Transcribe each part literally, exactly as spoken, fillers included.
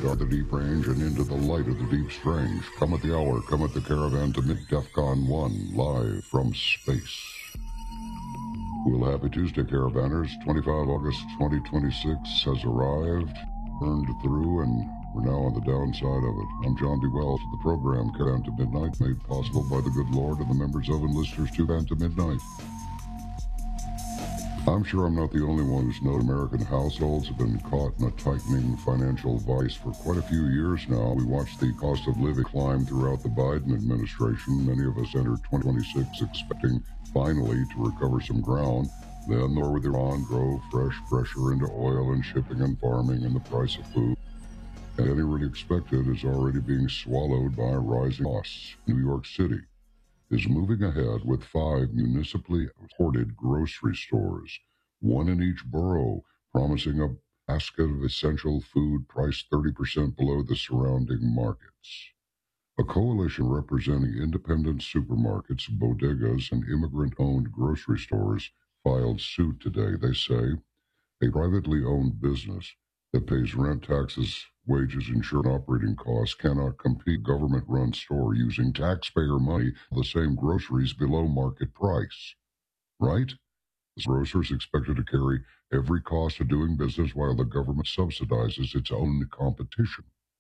dark of the deep range and into the light of the deep strange. Come at the hour, come at the caravan to meet DEFCON one, live from space. Well, happy Tuesday, caravanners. twenty-five August twenty twenty-six has arrived, burned through, and we're now on the downside of it. I'm John D. Wells. The program, Caravan to Midnight, made possible by the good Lord and the members of and listeners to Caravan to Midnight. I'm sure I'm not the only one who's known American households have been caught in a tightening financial vice for quite a few years now. We watched the cost of living climb throughout the Biden administration. Many of us entered twenty twenty-six expecting finally to recover some ground. Then the war with Iran drove fresh pressure into oil and shipping and farming and the price of food. And any really expected is already being swallowed by rising costs. New York City is moving ahead with five municipally supported grocery stores, one in each borough, promising a basket of essential food priced thirty percent below the surrounding markets. A coalition representing independent supermarkets, bodegas, and immigrant-owned grocery stores filed suit today. They say a privately owned business that pays rent, taxes, wages, insurance, and operating costs cannot compete government-run store using taxpayer money for the same groceries below market price. Right? The grocer is expected to carry every cost of doing business while the government subsidizes its own competition.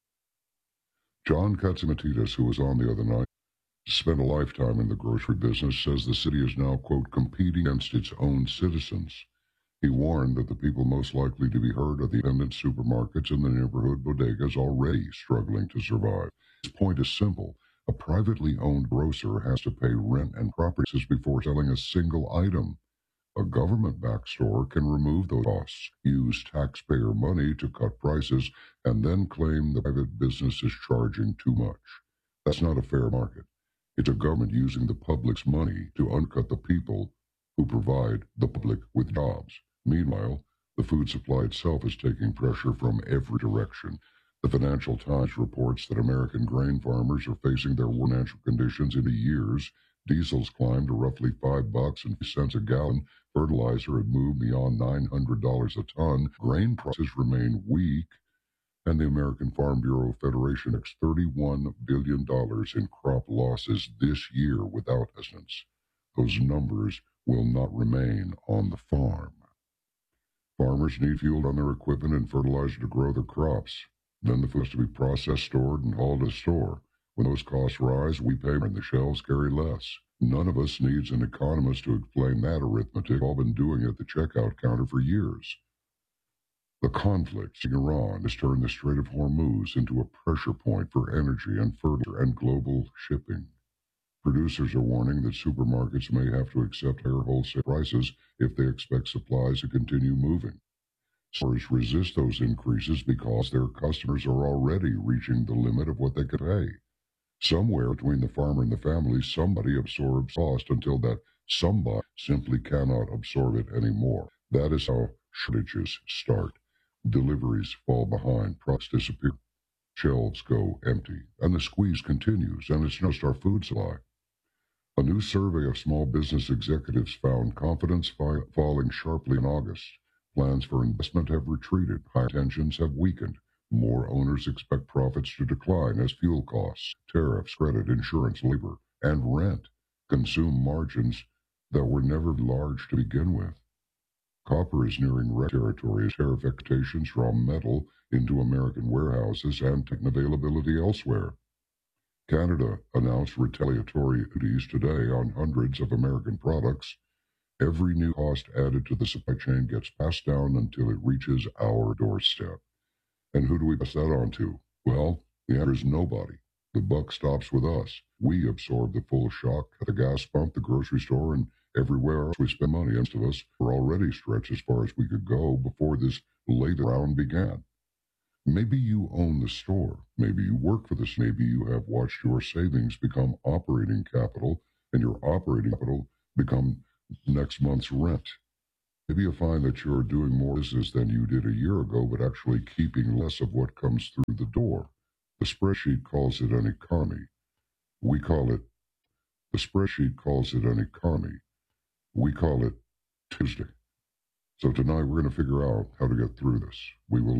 John Katsimatidis, who was on the other night, spent a lifetime in the grocery business, says the city is now, quote, competing against its own citizens. He warned that the people most likely to be hurt are the independent supermarkets and the neighborhood bodegas already struggling to survive. His point is simple. A privately owned grocer has to pay rent and property taxes before selling a single item. A government-backed store can remove those costs, use taxpayer money to cut prices, and then claim the private business is charging too much. That's not a fair market. It's a government using the public's money to undercut the people who provide the public with jobs. Meanwhile, the food supply itself is taking pressure from every direction. The Financial Times reports that American grain farmers are facing their worst financial conditions in years. Diesel's climbed to roughly five bucks and fifty cents a gallon. Fertilizer had moved beyond nine hundred dollars a ton. Grain prices remain weak, and the American Farm Bureau Federation expects thirty-one billion dollars in crop losses this year without assistance. Those numbers will not remain on the farm. Farmers need fuel on their equipment and fertilizer to grow their crops. Then the food has to be processed, stored, and hauled to store. When those costs rise, we pay more and the shelves carry less. None of us needs an economist to explain that arithmetic. We've all been doing it at the checkout counter for years. The conflict in Iran has turned the Strait of Hormuz into a pressure point for energy and fertilizer and global shipping. Producers are warning that supermarkets may have to accept higher wholesale prices if they expect supplies to continue moving. Stores resist those increases because their customers are already reaching the limit of what they can pay. Somewhere between the farmer and the family, somebody absorbs cost until that somebody simply cannot absorb it anymore. That is how shortages start. Deliveries fall behind, products disappear, shelves go empty, and the squeeze continues, and it's not just our food supply. A new survey of small business executives found confidence fi- falling sharply in August. Plans for investment have retreated. High tensions have weakened. More owners expect profits to decline as fuel costs, tariffs, credit, insurance, labor, and rent consume margins that were never large to begin with. Copper is nearing red territory as tariff expectations draw metal into American warehouses and availability elsewhere. Canada announced retaliatory duties today on hundreds of American products. Every new cost added to the supply chain gets passed down until it reaches our doorstep. And who do we pass that on to? Well, the answer is nobody. The buck stops with us. We absorb the full shock at the gas pump, the grocery store, and everywhere else we spend money. Most of us were already stretched as far as we could go before this latest round began. Maybe you own the store. Maybe you work for this. Maybe you have watched your savings become operating capital, and your operating capital become next month's rent. Maybe you find that you're doing more business than you did a year ago, but actually keeping less of what comes through the door. The spreadsheet calls it an economy. We call it, the spreadsheet calls it an economy. We call it Tuesday. So tonight we're going to figure out how to get through this. We will